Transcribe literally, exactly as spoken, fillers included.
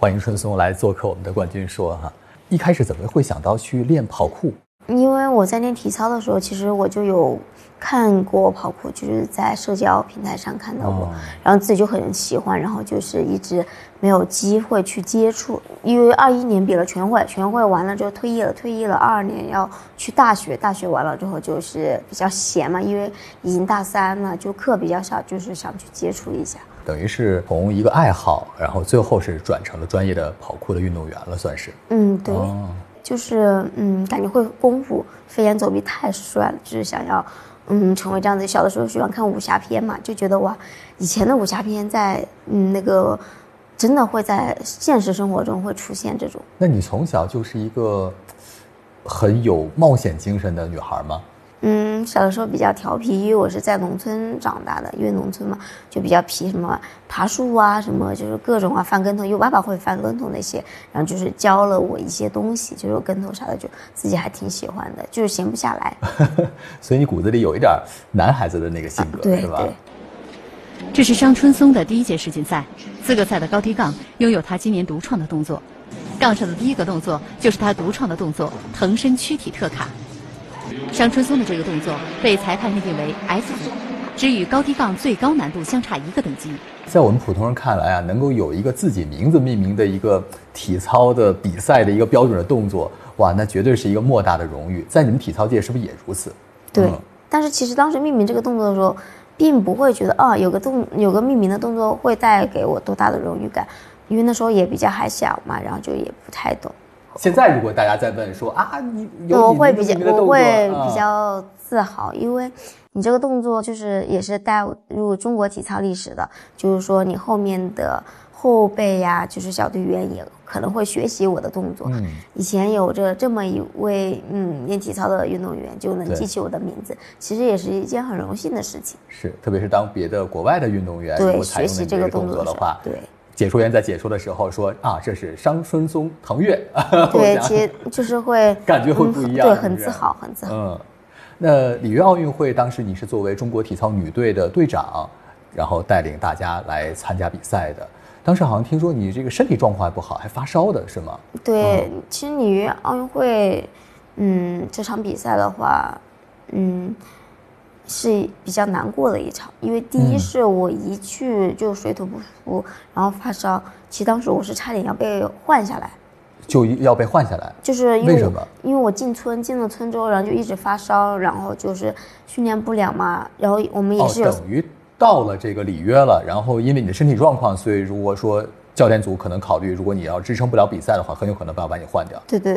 欢迎春松来做客我们的冠军说哈。一开始怎么会想到去练跑酷？ 因为我在练体操的时候，其实我就有看过跑酷，就是在社交平台上看到过，哦、然后自己就很喜欢，然后就是一直没有机会去接触。因为二一年比了全会，全会完了之后退役了，退役了二二年要去大学，大学完了之后就是比较闲嘛，因为已经大三了，就课比较少，就是想去接触一下。 等于是从一个爱好，然后最后是转成了专业的跑酷的运动员了，算是。 嗯，对。哦，就是嗯，感觉会功夫，飞檐走壁太帅了，就是想要嗯成为这样子。小的时候喜欢看武侠片嘛，就觉得哇，以前的武侠片在嗯那个真的会在现实生活中会出现这种。 那你从小就是一个很有冒险精神的女孩吗？ 嗯，小的时候比较调皮，因为我是在农村长大的，因为农村嘛就比较皮，什么爬树啊，什么就是各种啊，翻跟头，因为爸爸会翻跟头那些，然后就是教了我一些东西，就是跟头啥的，就自己还挺喜欢的，就是闲不下来。 所以你骨子里有一点男孩子的那个性格， 啊、对是吧？ 对。 这是商春松的第一届世锦赛，资格赛的高低杠拥有他今年独创的动作，杠上的第一个动作就是他独创的动作——腾身躯体特卡。商春松的这个动作被裁判认定为 F 组，只与高低杠最高难度相差一个等级。 在我们普通人看来啊，能够有一个自己名字命名的一个体操的比赛的一个标准的动作，哇，那绝对是一个莫大的荣誉。在你们体操界是不是也如此？ 对，嗯、但是其实当时命名这个动作的时候，并不会觉得啊，有个动有个命名的动作会带给我多大的荣誉感，因为那时候也比较还小嘛，然后就也不太懂。 现在如果大家在问说啊，你有我会比较我会啊、 比较自豪，因为你这个动作就是也是带入中国体操历史的，就是说你后面的后辈呀、啊，就是小队员也可能会学习我的动作。嗯，以前有着这么一位嗯练体操的运动员就能记起我的名字，其实也是一件很荣幸的事情。 是，特别是当别的国外的运动员对学习这个动作的话， 对。 解说员在解说的时候说啊，这是商春松腾跃， 对，其实就是会感觉会不一样， 嗯、对，很自豪，很自豪。 嗯，那里约奥运会当时你是作为中国体操女队的队长，然后带领大家来参加比赛的。当时好像听说你这个身体状况还不好，还发烧的是吗？ 对，嗯、其实里约奥运会，嗯，这场比赛的话，嗯。是比较难过的一场，因为第一是我一去就水土不服，然后发烧，其实当时我是差点要被换下来， 就要被换下来， 就是因为为什么？ 因为我进村进了村之后，然后就一直发烧，然后就是训练不了嘛，然后我们也是有、 哦、等于到了这个里约了，然后因为你的身体状况，所以如果说教练组可能考虑，如果你要支撑不了比赛的话，很有可能要把你换掉。 对对。